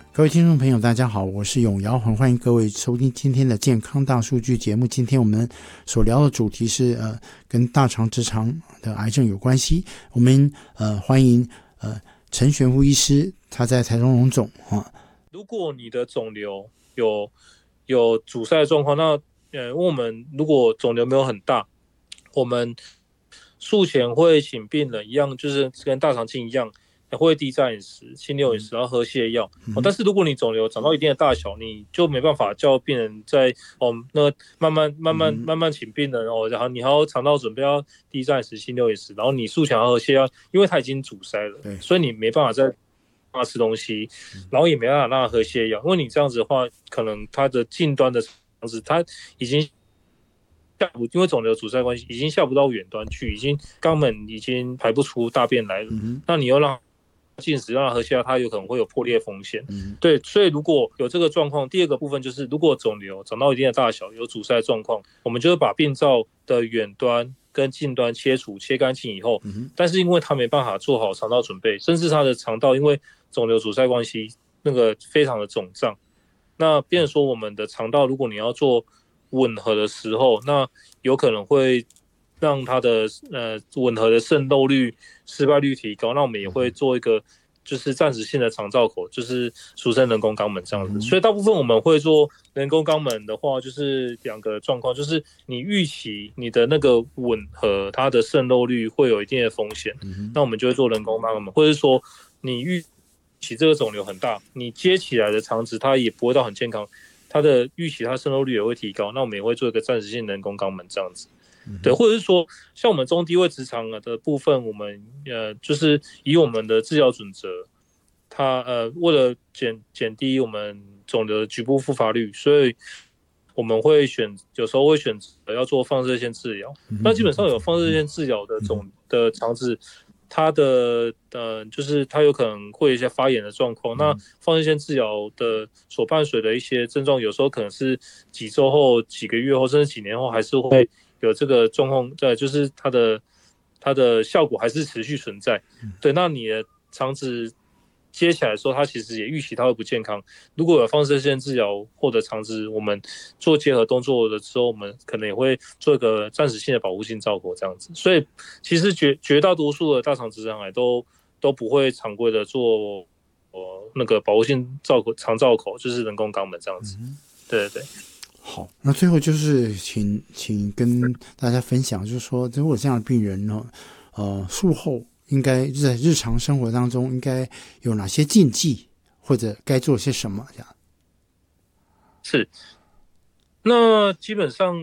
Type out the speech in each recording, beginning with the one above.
各位听众朋友大家好，我是永尧，很欢迎各位收听今天的健康大数据节目。今天我们所聊的主题是跟大肠直肠的癌症有关系。我们欢迎陈玄夫医师，他在台中荣总如果你的肿瘤有阻塞的状况，那我们如果肿瘤没有很大，我们术前会请病人一样，就是跟大肠镜一样，会低钠饮食、清流饮食，然后喝泻药。但是如果你肿瘤长到一定的大小，你就没办法叫病人在那慢慢请病人然后你还要肠道准备要低钠饮食、清流饮食，然后你术前要喝泻药，因为它已经阻塞了，所以你没办法再让他吃东西，然后也没办法让他喝泻药，因为你这样子的话，可能他的近端的肠子它已经因为肿瘤阻塞关系，已经下不到远端去，已经肛门已经排不出大便来了。那你又让进食让它喝泻药，它有可能会有破裂风险。对，所以如果有这个状况，第二个部分就是，如果肿瘤长到一定的大小，有阻塞状况，我们就会把病灶的远端跟近端切干净以后，但是因为它没办法做好肠道准备，甚至它的肠道因为肿瘤阻塞关系，那个非常的肿胀。那变成说我们的肠道，如果你要做吻合的时候，那有可能会让它的吻合的渗漏率、失败率提高。那我们也会做一个就是暂时性的肠造口，就是俗称人工肛门这样子。所以大部分我们会做人工肛门的话，就是两个状况，就是你预期你的那个吻合它的渗漏率会有一定的风险，那我们就会做人工肛门，或者说你预期这个肿瘤很大，你接起来的肠子它也不会到很健康。它的预期它渗漏率也会提高，那我们也会做一个暂时性人工肛门这样子，对，或者是说像我们中低位直肠的部分，我们就是以我们的治疗准则，它为了减低我们肿瘤的局部复发率，所以我们会有时候会选择要做放射线治疗。那基本上有放射线治疗的肠子，它的就是它有可能会有一些发炎的状况。那放射线治疗的所伴随的一些症状，有时候可能是几周后、几个月后，甚至几年后，还是会有这个状况在，就是它的效果还是持续存在。对，那你的肠子接起来的时候，它其实也预期它会不健康。如果有放射线治疗或者肠子，我们做结合动作的时候，我们可能也会做一个暂时性的保护性造口这样子。所以其实绝大多数的大肠直肠癌都不会常规的做那个保护性造口肠造口，就是人工肛门这样子。对对对。 好，那最后就是请跟大家分享，就是说如果这样的病人呢，术后应该在日常生活当中应该有哪些禁忌，或者该做些什么？这样是，那基本上，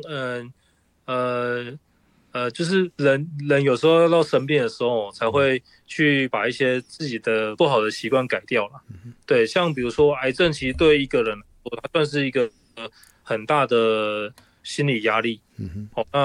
就是人有时候要到生病的时候，才会去把一些自己的不好的习惯改掉了。对，像比如说癌症，其实对一个人来说，它算是一个很大的心理压力。那